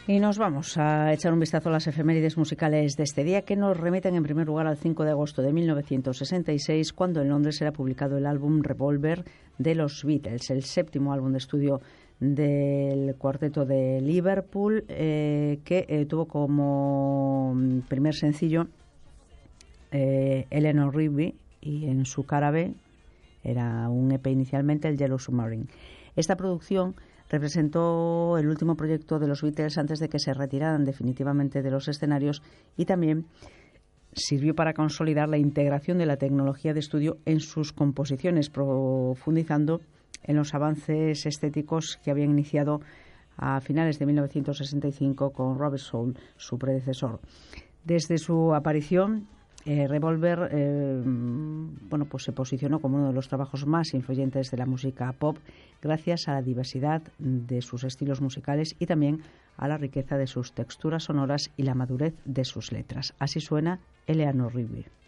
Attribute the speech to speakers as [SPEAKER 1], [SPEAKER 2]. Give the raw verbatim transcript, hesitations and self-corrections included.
[SPEAKER 1] Y nos vamos a echar un vistazo a las efemérides musicales de este día, que nos remiten en primer lugar al cinco de agosto de mil novecientos sesenta y seis, cuando en Londres era publicado el álbum Revolver de los Beatles, el séptimo álbum de estudio del cuarteto de Liverpool, eh, que eh, tuvo como primer sencillo eh, Eleanor Rigby, y en su cara B era un E P inicialmente, el Yellow Submarine. Esta producción representó el último proyecto de los Beatles antes de que se retiraran definitivamente de los escenarios, y también sirvió para consolidar la integración de la tecnología de estudio en sus composiciones, profundizando en los avances estéticos que habían iniciado a finales de mil novecientos sesenta y cinco con Rubber Soul, su predecesor. Desde su aparición, Eh, Revolver eh, bueno, pues se posicionó como uno de los trabajos más influyentes de la música pop, gracias a la diversidad de sus estilos musicales y también a la riqueza de sus texturas sonoras y la madurez de sus letras. Así suena Eleanor Rigby.